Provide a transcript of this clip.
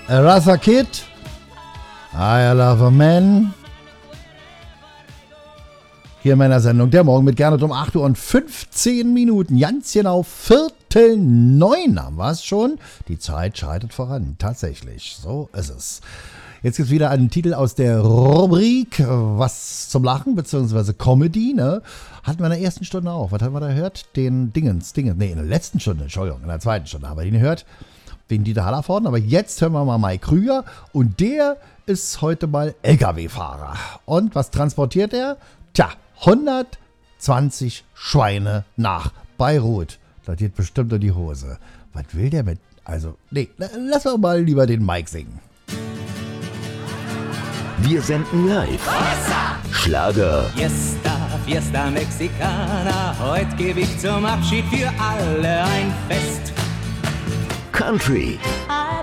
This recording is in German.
Eartha Kitt, I Love a Man. Hier in meiner Sendung Der Morgen mit Gernot um 8 Uhr und 15 Minuten. Ganz genau 8:45 haben wir es schon. Die Zeit schreitet voran. Tatsächlich, so ist es. Jetzt gibt es wieder einen Titel aus der Rubrik Was zum Lachen, beziehungsweise Comedy, ne? Hatten wir in der ersten Stunde auch. Was haben wir da gehört? Den Dingens. Nee, in der letzten Stunde, Entschuldigung, in der zweiten Stunde haben wir ihn gehört. Den Dieter Hallervorden. Aber jetzt hören wir mal Mike Krüger. Und der ist heute mal LKW-Fahrer. Und was transportiert er? Tja, 120 Schweine nach Beirut. Das geht bestimmt in die Hose. Was will der mit... Also, nee, lass doch mal lieber den Mike singen. Wir senden live. Schlager. Fiesta, Fiesta Mexicana, heute gebe ich zum Abschied für alle ein Fest. Country.